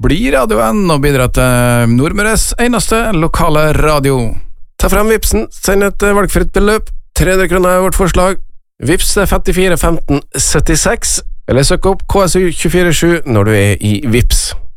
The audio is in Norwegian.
Bli radioen og bidra til Nordmøres eneste lokale radio. Ta frem Vipsen, send et valgfritt beløp. 300 kroner er vårt forslag. Vips 54 15 76, eller søk opp KSU 247 når du er i Vips.